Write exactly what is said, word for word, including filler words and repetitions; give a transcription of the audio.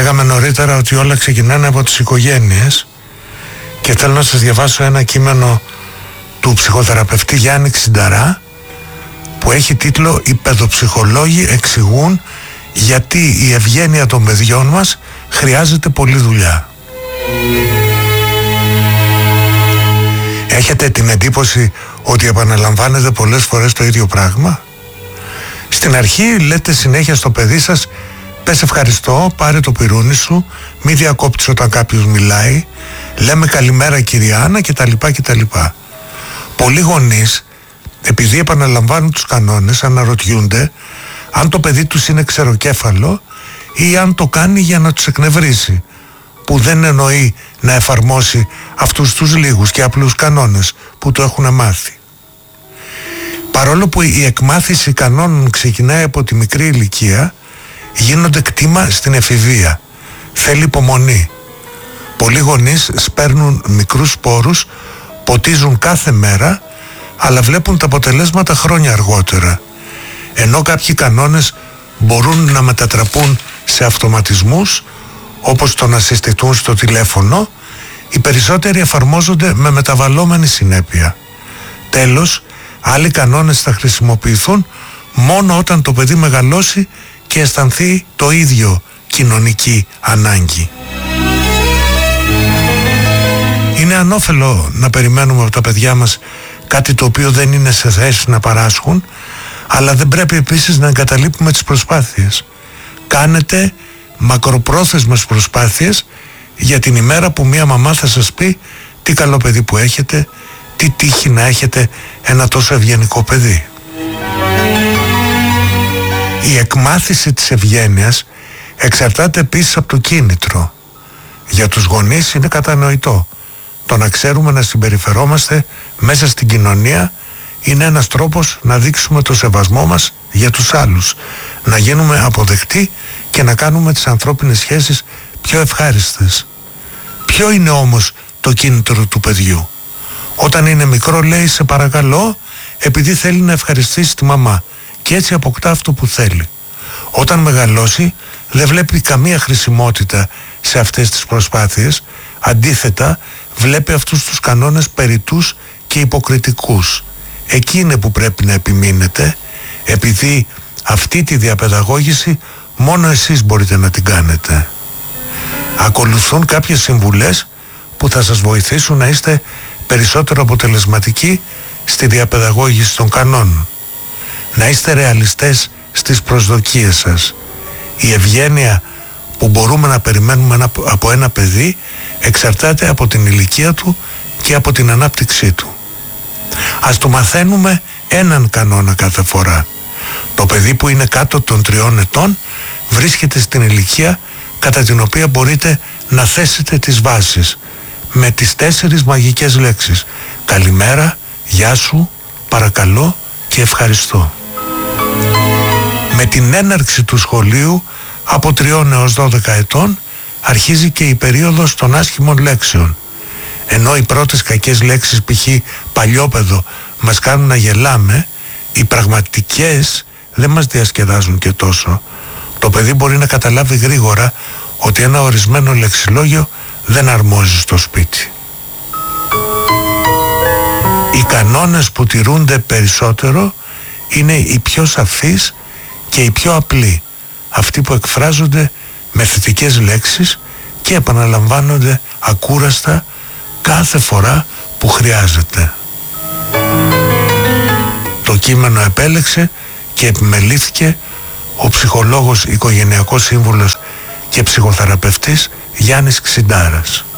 Λέγαμε νωρίτερα ότι όλα ξεκινάνε από τις οικογένειες και θέλω να σας διαβάσω ένα κείμενο του ψυχοθεραπευτή Γιάννη Ξινταρά που έχει τίτλο «Οι παιδοψυχολόγοι εξηγούν γιατί η ευγένεια των παιδιών μας χρειάζεται πολλή δουλειά». Έχετε την εντύπωση ότι επαναλαμβάνετε πολλές φορές το ίδιο πράγμα? Στην αρχή λέτε συνέχεια στο παιδί σας «Πες ευχαριστώ, πάρε το πυρούνι σου, μη διακόπτεις όταν κάποιος μιλάει, λέμε καλημέρα κυρία Άννα» κτλ. κτλ. Πολλοί γονείς, επειδή επαναλαμβάνουν τους κανόνες, αναρωτιούνται αν το παιδί τους είναι ξεροκέφαλο ή αν το κάνει για να τους εκνευρίσει, που δεν εννοεί να εφαρμόσει αυτούς τους λίγους και απλούς κανόνες που το έχουν μάθει. Παρόλο που η εκμάθηση κανόνων ξεκινάει από τη μικρή ηλικία, γίνονται κτήμα στην εφηβεία. Θέλει υπομονή. Πολλοί γονείς σπέρνουν μικρούς σπόρους, ποτίζουν κάθε μέρα, αλλά βλέπουν τα αποτελέσματα χρόνια αργότερα. Ενώ κάποιοι κανόνες μπορούν να μετατραπούν σε αυτοματισμούς, όπως το να συστηθούν στο τηλέφωνο, οι περισσότεροι εφαρμόζονται με μεταβαλλόμενη συνέπεια. Τέλος, άλλοι κανόνες θα χρησιμοποιηθούν μόνο όταν το παιδί μεγαλώσει και αισθανθεί το ίδιο κοινωνική ανάγκη. Είναι ανώφελο να περιμένουμε από τα παιδιά μας κάτι το οποίο δεν είναι σε θέση να παράσχουν, αλλά δεν πρέπει επίσης να εγκαταλείπουμε τις προσπάθειες. Κάνετε μακροπρόθεσμες προσπάθειες για την ημέρα που μία μαμά θα σας πει τι καλό παιδί που έχετε, τι τύχη να έχετε ένα τόσο ευγενικό παιδί. Η εκμάθηση της ευγένειας εξαρτάται επίσης από το κίνητρο. Για τους γονείς είναι κατανοητό. Το να ξέρουμε να συμπεριφερόμαστε μέσα στην κοινωνία είναι ένας τρόπος να δείξουμε το σεβασμό μας για τους άλλους, να γίνουμε αποδεκτοί και να κάνουμε τις ανθρώπινες σχέσεις πιο ευχάριστες. Ποιο είναι όμως το κίνητρο του παιδιού? Όταν είναι μικρό λέει «σε παρακαλώ» επειδή θέλει να ευχαριστήσει τη μαμά και έτσι αποκτά αυτό που θέλει. Όταν μεγαλώσει δεν βλέπει καμία χρησιμότητα σε αυτές τις προσπάθειες, αντίθετα βλέπει αυτούς τους κανόνες περιττούς και υποκριτικούς. Εκεί είναι που πρέπει να επιμείνετε, επειδή αυτή τη διαπαιδαγώγηση μόνο εσείς μπορείτε να την κάνετε. Ακολουθούν κάποιες συμβουλές που θα σας βοηθήσουν να είστε περισσότερο αποτελεσματικοί στη διαπαιδαγώγηση των κανόνων. Να είστε ρεαλιστές στις προσδοκίες σας. Η ευγένεια που μπορούμε να περιμένουμε από ένα παιδί εξαρτάται από την ηλικία του και από την ανάπτυξή του. Ας το μαθαίνουμε έναν κανόνα κάθε φορά. Το παιδί που είναι κάτω των τριών ετών βρίσκεται στην ηλικία κατά την οποία μπορείτε να θέσετε τις βάσεις με τις τέσσερις μαγικές λέξεις: καλημέρα, γεια σου, παρακαλώ και ευχαριστώ. Με την έναρξη του σχολείου από τριών έως δώδεκα ετών αρχίζει και η περίοδος των άσχημων λέξεων. Ενώ οι πρώτες κακές λέξεις, π.χ. παλιόπαιδο, μας κάνουν να γελάμε, οι πραγματικές δεν μας διασκεδάζουν και τόσο. Το παιδί μπορεί να καταλάβει γρήγορα ότι ένα ορισμένο λεξιλόγιο δεν αρμόζει στο σπίτι. Οι κανόνες που τηρούνται περισσότερο είναι οι πιο σαφείς και οι πιο απλοί, αυτοί που εκφράζονται με θετικές λέξεις και επαναλαμβάνονται ακούραστα κάθε φορά που χρειάζεται. Το κείμενο επέλεξε και επιμελήθηκε ο ψυχολόγος, οικογενειακός σύμβουλος και ψυχοθεραπευτής Γιάννης Ξιντάρας.